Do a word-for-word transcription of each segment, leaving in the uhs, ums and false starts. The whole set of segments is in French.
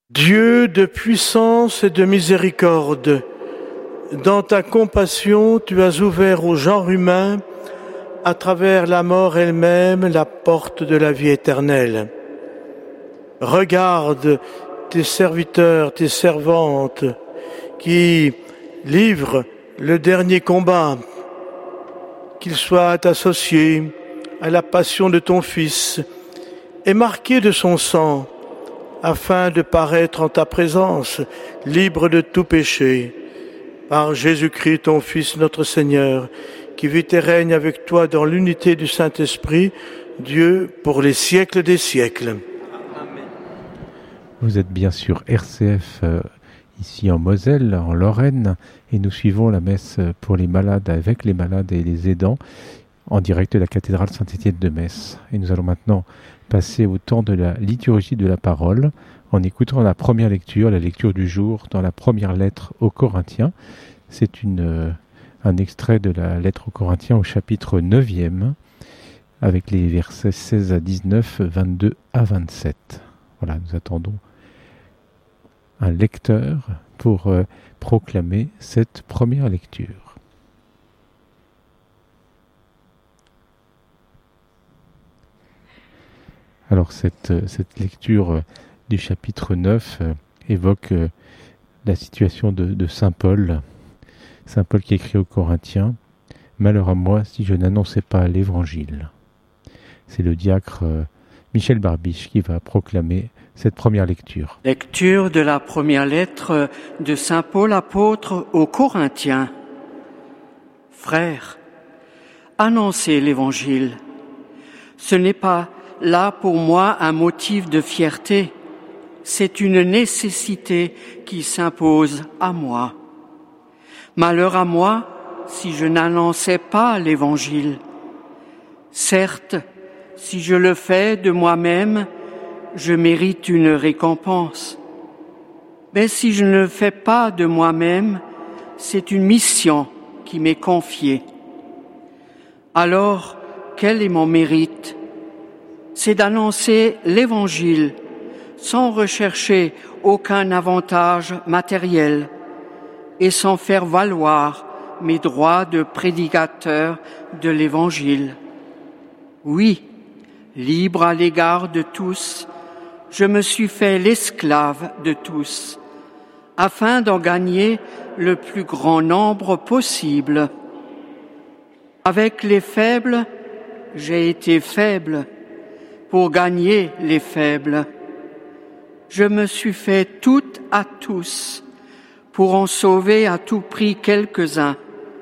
Dieu de puissance et de miséricorde, dans ta compassion, tu as ouvert au genre humain, à travers la mort elle-même, la porte de la vie éternelle. Regarde tes serviteurs, tes servantes, qui livrent le dernier combat, qu'ils soient associés à la passion de ton Fils et marqués de son sang, afin de paraître en ta présence, libre de tout péché, par Jésus-Christ, ton Fils, notre Seigneur, qui vit et règne avec toi dans l'unité du Saint-Esprit, Dieu, pour les siècles des siècles. Amen. Vous êtes bien sûr R C F euh, ici en Moselle, en Lorraine, et nous suivons la messe pour les malades, avec les malades et les aidants, en direct de la cathédrale Saint-Étienne de Metz. Et nous allons maintenant passer au temps de la liturgie de la parole, en écoutant la première lecture, la lecture du jour, dans la première lettre aux Corinthiens. C'est une, euh, un extrait de la lettre aux Corinthiens au chapitre neuvième, avec les versets seize à dix-neuf, vingt-deux à vingt-sept. Voilà, nous attendons un lecteur pour euh, proclamer cette première lecture. Alors cette, cette lecture du chapitre neuf euh, évoque euh, la situation de, de Saint Paul. Saint Paul qui écrit aux Corinthiens « Malheur à moi si je n'annonçais pas l'Évangile ». C'est le diacre euh, Michel Barbiche qui va proclamer cette première lecture. Lecture de la première lettre de Saint Paul apôtre aux Corinthiens. Frères, annoncez l'Évangile. Ce n'est pas là pour moi un motif de fierté, c'est une nécessité qui s'impose à moi. Malheur à moi si je n'annonçais pas l'Évangile. Certes, si je le fais de moi-même, je mérite une récompense. Mais si je ne le fais pas de moi-même, c'est une mission qui m'est confiée. Alors, quel est mon mérite ? C'est d'annoncer l'Évangile sans rechercher aucun avantage matériel et sans faire valoir mes droits de prédicateur de l'Évangile. Oui, libre à l'égard de tous, je me suis fait l'esclave de tous, afin d'en gagner le plus grand nombre possible. Avec les faibles, j'ai été faible, pour gagner les faibles. Je me suis fait tout à tous pour en sauver à tout prix quelques-uns.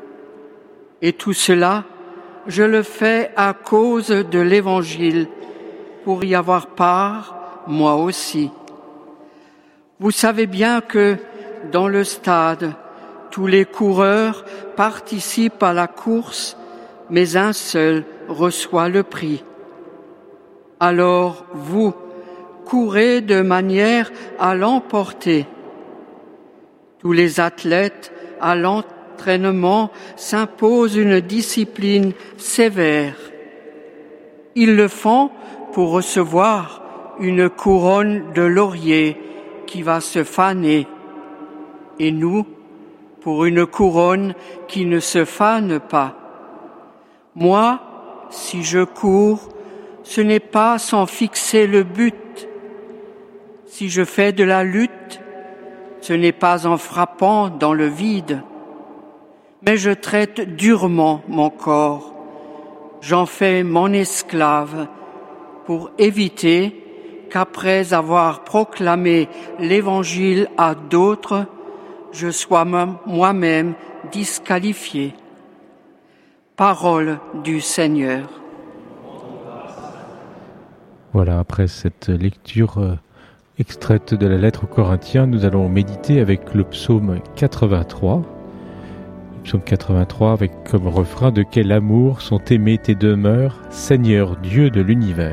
Et tout cela, je le fais à cause de l'Évangile, pour y avoir part, moi aussi. Vous savez bien que, dans le stade, tous les coureurs participent à la course, mais un seul reçoit le prix. Alors vous, courez de manière à l'emporter. Tous les athlètes à l'entraînement s'imposent une discipline sévère. Ils le font pour recevoir une couronne de laurier qui va se faner. Et nous, pour une couronne qui ne se fane pas. Moi, si je cours, ce n'est pas sans fixer le but. Si je fais de la lutte, ce n'est pas en frappant dans le vide. Mais je traite durement mon corps. J'en fais mon esclave pour éviter qu'après avoir proclamé l'Évangile à d'autres, je sois moi-même disqualifié. Parole du Seigneur. Voilà, après cette lecture euh, extraite de la lettre aux Corinthiens, nous allons méditer avec le psaume quatre-vingt-trois. Le psaume quatre-vingt-trois avec comme refrain « De quel amour sont aimées tes demeures, Seigneur Dieu de l'univers ».